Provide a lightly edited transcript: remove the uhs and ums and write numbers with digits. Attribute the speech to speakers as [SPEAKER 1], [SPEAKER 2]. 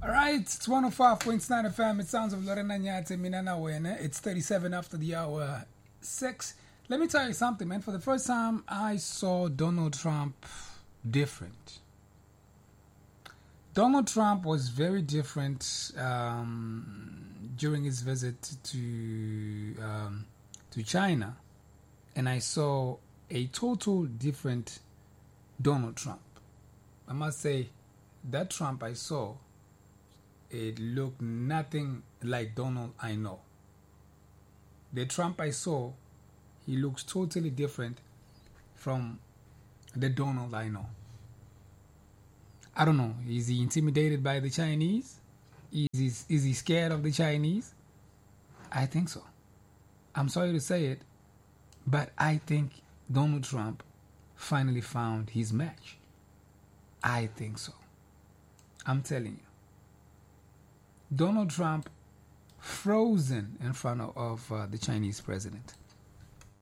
[SPEAKER 1] All right, it's 105.9 FM. It sounds of Lorena Nyate Minana Wene. It's 37 after the hour 6. Let me tell you something, man. For the first time, I saw Donald Trump different. Donald Trump was very different during his visit to China, and I saw a total different Donald Trump. I must say, that Trump I saw, it looked nothing like Donald I know. The Trump I saw, he looks totally different from the Donald I know. I don't know. Is he intimidated by the Chinese? Is he scared of the Chinese? I think so. I'm sorry to say it, but I think Donald Trump finally found his match. I think so. I'm telling you. Donald Trump frozen in front of the Chinese president.